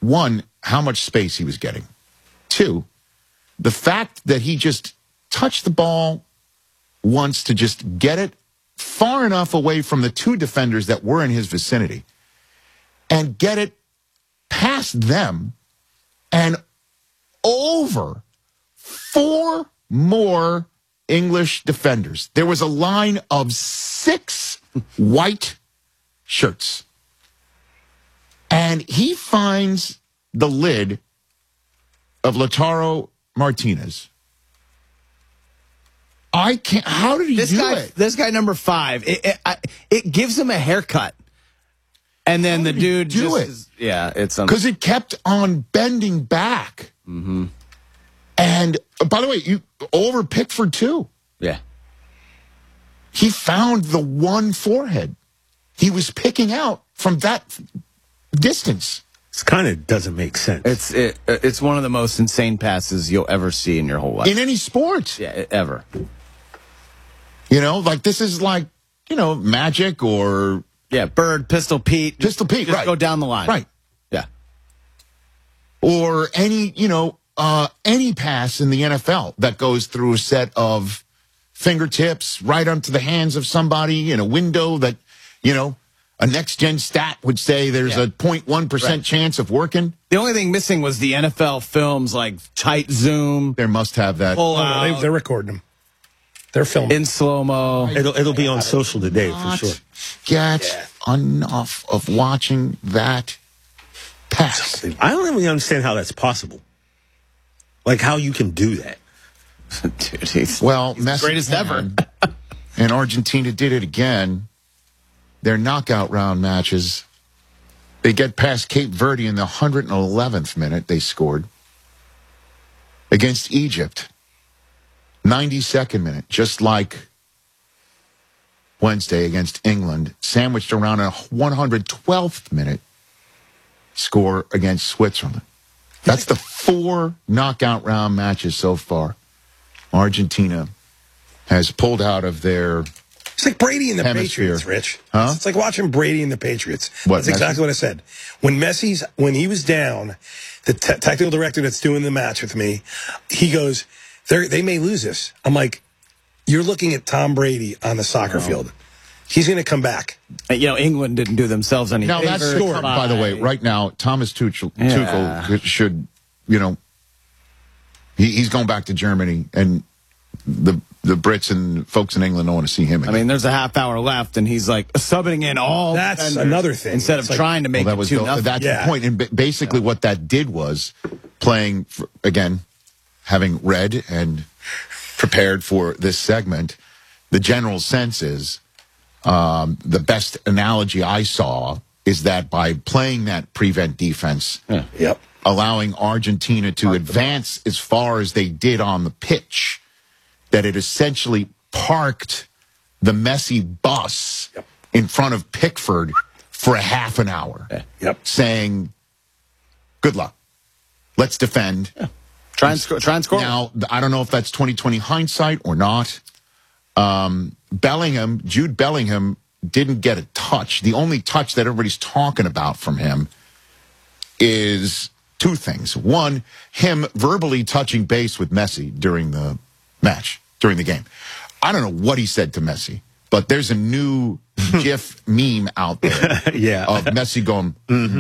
one, how much space he was getting. Two, the fact that he just touched the ball once to just get it far enough away from the two defenders that were in his vicinity and get it past them and over 4 more English defenders. There was a line of 6 white shirts. And he finds the lid of Lautaro Martinez. I can't. How did he do it? This guy, number 5, it gives him a haircut. And then the dude just... it's... Because it kept on bending back. Mm-hmm. And, by the way, over Pickford, too. Yeah. He found the one forehead he was picking out from that distance. This kind of doesn't make sense. It's one of the most insane passes you'll ever see in your whole life. In any sport. Yeah, ever. You know, like this is like, Magic or... Yeah, Bird, Pistol Pete. Pistol Pete, just right. Go down the line. Right. Yeah. Or any, any pass in the NFL that goes through a set of fingertips right onto the hands of somebody in a window that, a next-gen stat would say there's a 0.1% chance of working. The only thing missing was the NFL films, like tight zoom. There must have that. They're recording them. They're filming. In slow-mo. It'll be on social today, for sure. Get enough of watching that pass. I don't even understand how that's possible. Like, how you can do that. Dude, he's Messi the greatest ever. And Argentina did it again. Their knockout round matches, they get past Cape Verde in the 111th minute. They scored against Egypt. 92nd minute, just like Wednesday against England, sandwiched around a 112th minute score against Switzerland. That's the 4 knockout round matches so far. Argentina has pulled out of their... It's like Brady and the hemisphere. Patriots, Rich. Huh? It's like watching Brady and the Patriots. What, That's exactly Messi? what I said. When he was down, the technical director that's doing the match with me, he goes, they may lose this. I'm like, you're looking at Tom Brady on the soccer field. He's going to come back. England didn't do themselves any Now, favors. that's by the way, right now, Thomas Tuchel should, he's going back to Germany, and the Brits and folks in England don't want to see him again. I mean, there's a half hour left, and he's like subbing in all. That's defenders another thing. Instead of trying to make it 2-0. That's the point. And basically what that did was playing, again, having read and prepared for this segment, the general sense is the best analogy I saw is that by playing that prevent defense, allowing Argentina to advance as far as they did on the pitch, that it essentially parked the Messi bus in front of Pickford for a half an hour, saying, good luck. Let's defend. Try and score. Now, I don't know if that's 2020 hindsight or not. Jude Bellingham didn't get a touch. The only touch that everybody's talking about from him is 2 things. One, him verbally touching base with Messi during the match, during the game. I don't know what he said to Messi, but there's a new GIF meme out there of Messi going,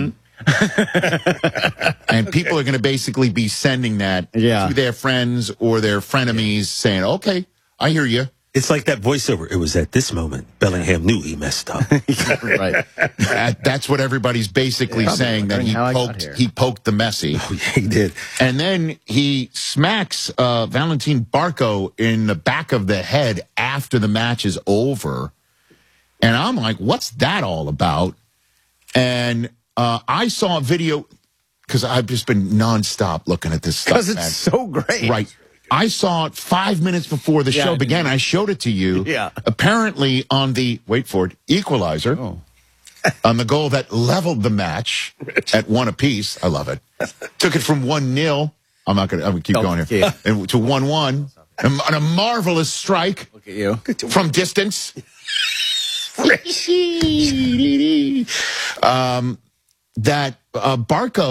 and people are going to basically be sending that to their friends or their frenemies saying, okay, I hear you. It's like that voiceover. It was at this moment Bellingham knew he messed up. Right. That's what everybody's basically saying, that he poked the Messi. Oh, yeah, he did. And then he smacks Valentin Barco in the back of the head after the match is over. And I'm like, what's that all about? And I saw a video, because I've just been nonstop looking at this stuff. Because it's so great. Right. I saw it 5 minutes before the show began. I showed it to you. Yeah. Apparently on the, wait for it, equalizer. On the goal that leveled the match at 1 apiece. I love it. Took it from 1-0. I'm going to keep going here. And to 1-1. And a marvelous strike. Look at you. From distance. That Barco